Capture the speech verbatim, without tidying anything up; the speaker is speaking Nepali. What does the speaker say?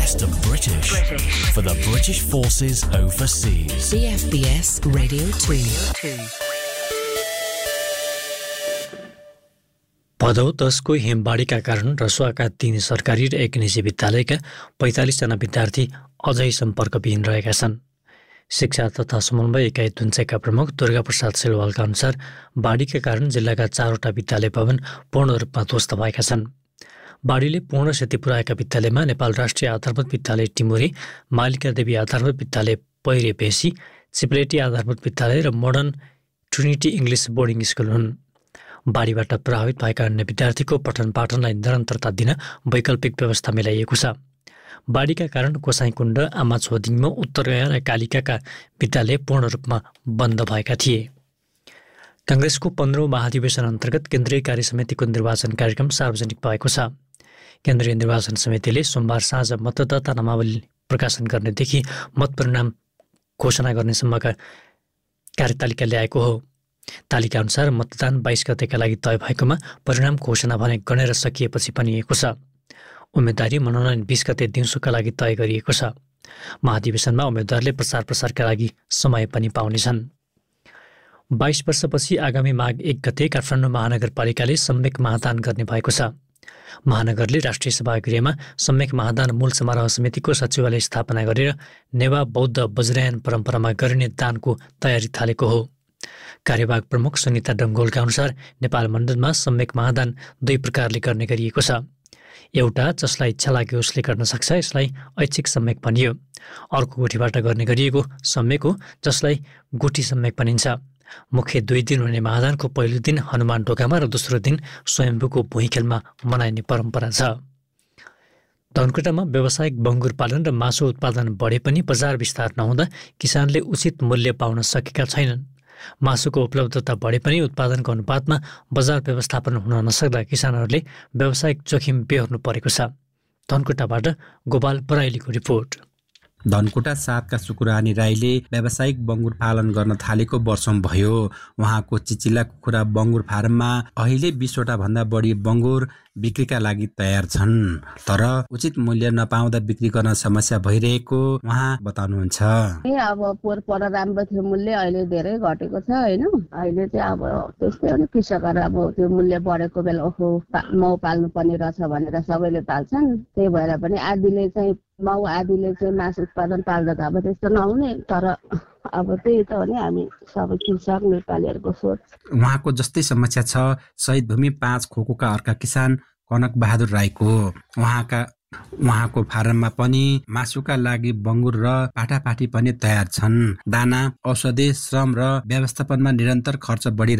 best of British, British for the British forces overseas. C F B S Radio two. भदौ दसको हिमबाढीका कारण रसुवाका तीन सरकारी र एक निजी विद्यालयका पैँतालिस जना विद्यार्थी अझै सम्पर्कविहीन रहेका छन्। शिक्षा तथा समन्वय इकाइ दुन्चेका प्रमुख दुर्गा प्रसाद सिलवालका अनुसार बाढीका कारण जिल्लाका चारवटा विद्यालय भवन पूर्ण रूपमा ध्वस्त भएका छन्। बाढीले पूर्ण क्षति पुर्याएका विद्यालयमा नेपाल राष्ट्रिय आधारभूत विद्यालय टिमुरे, मालिका देवी आधारभूत विद्यालय पैरे भेसी, चिप्लेटी आधारभूत विद्यालय र modern Trinity English boarding school हुन्। बाढीबाट प्रभावित भएका अन्य विद्यार्थीको पठन पाठनलाई निरन्तरता दिन वैकल्पिक व्यवस्था मिलाइएको छ। बाढीका कारण कोसाइकुण्ड, आमाछोदिङमा, उत्तरगया र कालिकाका विद्यालय पूर्ण रूपमा बन्द भएका थिए। काङ्ग्रेसको पन्ध्रौँ महाधिवेशन अन्तर्गत केन्द्रीय कार्य समितिको निर्वाचन कार्यक्रम सार्वजनिक भएको छ। केन्द्रीय निर्वाचन समितिले सोमबार साँझ मतदाता नामावली प्रकाशन गर्नेदेखि मत परिणाम घोषणा गर्नेसम्मका कार्यतालिका ल्याएको हो। तालिका अनुसार मतदान बाइस गतेका लागि तय भएकोमा परिणाम घोषणा भने गणेर सकिएपछि बनिएको छ। उम्मेदवारी मनोनयन बिस गते दिउँसोका लागि तय गरिएको छ। महाधिवेशनमा उम्मेद्वारले प्रचार प्रसारका लागि समय पनि पाउनेछन्। बाइस वर्षपछि आगामी माघ एक गते काठमाडौँ महानगरपालिकाले सम्यक महादान गर्ने भएको छ। महानगरले राष्ट्रिय सभागृहमा सम्यक महादान मूल समारोह समितिको सचिवालय स्थापना गरेर नेवा बौद्ध वज्रयान परम्परामा गरिने दानको तयारी थालेको हो। कार्यवाहक प्रमुख सुनिता डङ्गोलका अनुसार नेपाल मण्डलमा सम्यक महादान दुई प्रकारले गर्ने गरिएको छ। एउटा जसलाई इच्छा लाग्यो उसले गर्न सक्छ, यसलाई ऐच्छिक सम्यक भनियो। अर्को गुठीबाट गर्ने गरिएको सम्यक हो, जसलाई गुठी सम्यक भनिन्छ। मुख्य दुई दिन हुने महादानको पहिलो दिन हनुमान ढोकामा र दोस्रो दिन स्वयम्भूको भुइँखेलमा मनाइने परम्परा छ। धनकुटामा व्यावसायिक बङ्गुर पालन र मासु उत्पादन बढे पनि बजार विस्तार नहुँदा किसानले उचित मूल्य पाउन सकेका छैनन्। मासुको उपलब्धता बढे पनि उत्पादनको अनुपातमा बजार व्यवस्थापन हुन नसक्दा किसानहरूले व्यावसायिक जोखिम बेहोर्नु परेको छ। धनकुटाबाट गोपाल बराइलीको रिपोर्ट। धनकुटा सातका सुकुरानी राईले व्यावसायिक बङ्गुर पालन गर्न थालेको वर्षौं भयो। उहाँको चिचिला कुखुरा बङ्गुर फारममा अहिले बीसवटा भन्दा बढी बङ्गुर बिक्रीका लागि तयार छन्, तर उचित मूल्य नपाउँदा बिक्री गर्न समस्या भइरहेको उहाँ बताउनुहुन्छ। अब पोहोर पर राम्रो थियो मूल्य, अहिले धेरै घटेको छ हैन। अहिले चाहिँ अब त्यस्तै हो नि, कृषकहरू अब त्यो मूल्य बढेको बेला ओहो माउ पाल्नु पर्ने रहेछ भनेर सबैले पाल्छन्। त्यही भएर पनि आधीले चाहिँ माउ आधीले चाहिँ मासु उत्पादन पाल्दा त अब त्यस्तो नहुने, तर अब त्यही त हो नि हामी सबै कृषक नेपालीहरूको सोच। उहाँको जस्तै समस्या छ शहीद भूमि पाँच खोकोका अर्का किसान कनक बहादुर राईको। उहाँका उहाँको फारममा पनि मासुका लागि बङ्गुर र पाठापाठी पनि तयार छन्। दाना, औषधि, श्रम र व्यवस्थापनमा निरन्तर खर्च बढी